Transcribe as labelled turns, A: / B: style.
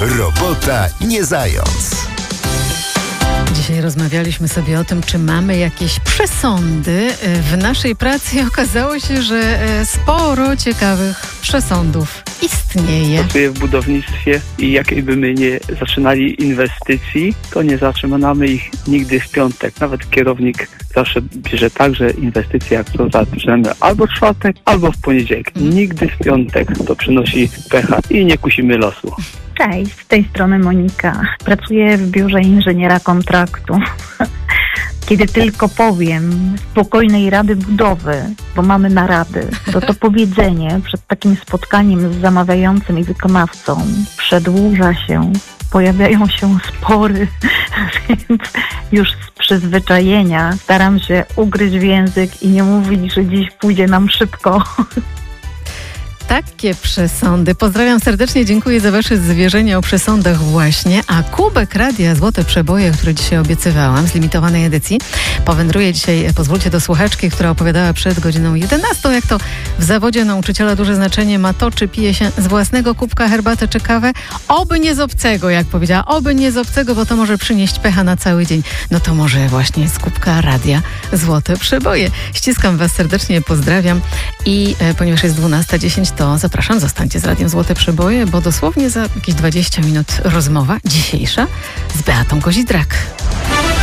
A: Robota nie zając.
B: Dzisiaj rozmawialiśmy sobie o tym, czy mamy jakieś przesądy w naszej pracy i okazało się, że sporo ciekawych przesądów istnieje.
C: Pracuję w budownictwie i jakiejby my nie zaczynali inwestycji, to nie zaczynamy ich nigdy w piątek. Nawet kierownik zawsze bierze tak, że inwestycje jak to zaczynamy albo w czwartek, albo w poniedziałek. Nigdy w piątek. To przynosi pecha i nie kusimy losu.
D: Cześć, z tej strony Monika. Pracuję w biurze inżyniera kontraktu. Kiedy tylko powiem spokojnej rady budowy, bo mamy narady, to powiedzenie przed takim spotkaniem z zamawiającym i wykonawcą przedłuża się, pojawiają się spory, więc już z przyzwyczajenia staram się ugryźć w język i nie mówić, że dziś pójdzie nam szybko.
B: Takie przesądy. Pozdrawiam serdecznie, dziękuję za wasze zwierzenia o przesądach właśnie. A kubek Radia Złote Przeboje, który dzisiaj obiecywałam z limitowanej edycji, powędruje dzisiaj, pozwólcie, do słuchaczki, która opowiadała przed godziną 11, jak to w zawodzie nauczyciela duże znaczenie ma to, czy pije się z własnego kubka herbatę czy kawę. Oby nie z obcego, jak powiedziała. Oby nie z obcego, bo to może przynieść pecha na cały dzień. No to może właśnie z kubka Radia Złote Przeboje. Ściskam was serdecznie, pozdrawiam i ponieważ jest 12:10, to zapraszam, zostańcie z Radiem Złote Przeboje, bo dosłownie za jakieś 20 minut rozmowa dzisiejsza z Beatą Kozidrak.